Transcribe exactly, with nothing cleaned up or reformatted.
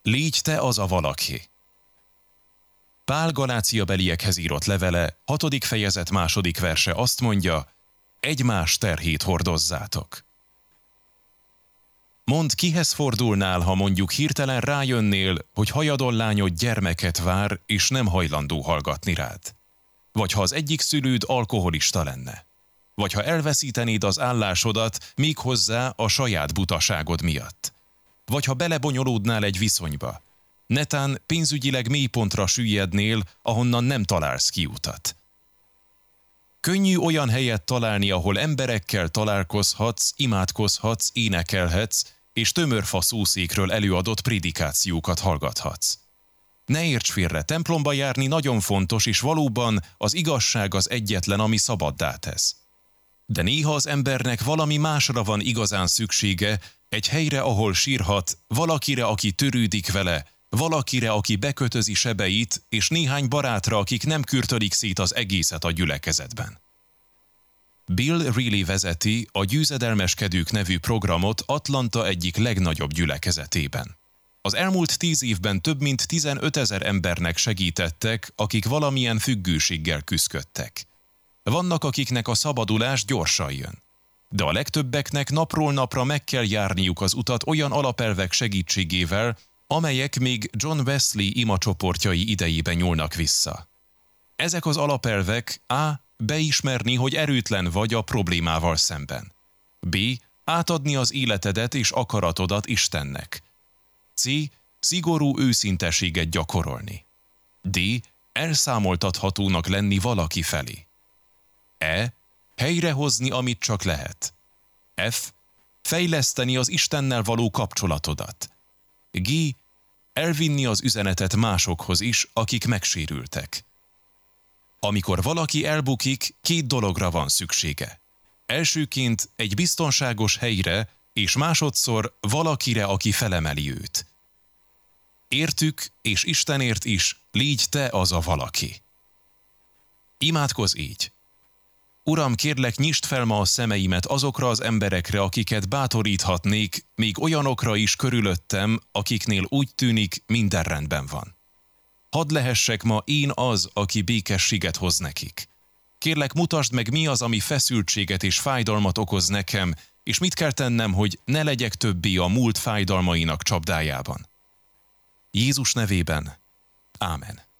Légy te az a valaki. Pál Galáciabeliekhez írott levele, hatodik fejezet második verse azt mondja, egymás terhét hordozzátok. Mondd, kihez fordulnál, ha mondjuk hirtelen rájönnél, hogy hajadon lányod gyermeket vár, és nem hajlandó hallgatni rád? Vagy ha az egyik szülőd alkoholista lenne? Vagy ha elveszítenéd az állásodat, méghozzá a saját butaságod miatt? Vagy ha belebonyolódnál egy viszonyba? Netán pénzügyileg mélypontra süllyednél, ahonnan nem találsz kiutat. Könnyű olyan helyet találni, ahol emberekkel találkozhatsz, imádkozhatsz, énekelhetsz, és tömörfa szószékről előadott prédikációkat hallgathatsz. Ne érts félre, templomba járni nagyon fontos, és valóban az igazság az egyetlen, ami szabaddá tesz. De néha az embernek valami másra van igazán szüksége, egy helyre, ahol sírhat, valakire, aki törődik vele, valakire, aki bekötözi sebeit, és néhány barátra, akik nem kürtölik szét az egészet a gyülekezetben. Bill Riley vezeti a Győzedelmeskedők nevű programot Atlanta egyik legnagyobb gyülekezetében. Az elmúlt tíz évben több mint tizenötezer embernek segítettek, akik valamilyen függőséggel küszködtek. Vannak, akiknek a szabadulás gyorsan jön. De a legtöbbeknek napról napra meg kell járniuk az utat olyan alapelvek segítségével, amelyek még John Wesley imacsoportjai idejében nyúlnak vissza. Ezek az alapelvek A. Beismerni, hogy erőtlen vagy a problémával szemben. B. Átadni az életedet és akaratodat Istennek. C. Szigorú őszinteséget gyakorolni. D. Elszámoltathatónak lenni valaki felé. E. Helyrehozni, amit csak lehet. F. Fejleszteni az Istennel való kapcsolatodat. G. Elvinni az üzenetet másokhoz is, akik megsérültek. Amikor valaki elbukik, két dologra van szüksége. Elsőként egy biztonságos helyre, és másodszor valakire, aki felemeli őt. Értük, és Istenért is, légy te az a valaki. Imádkozz így. Uram, kérlek, nyisd fel ma a szemeimet azokra az emberekre, akiket bátoríthatnék, még olyanokra is körülöttem, akiknél úgy tűnik, minden rendben van. Hadd lehessek ma én az, aki békességet hoz nekik. Kérlek, mutasd meg, mi az, ami feszültséget és fájdalmat okoz nekem, és mit kell tennem, hogy ne legyek többé a múlt fájdalmainak csapdájában. Jézus nevében. Ámen.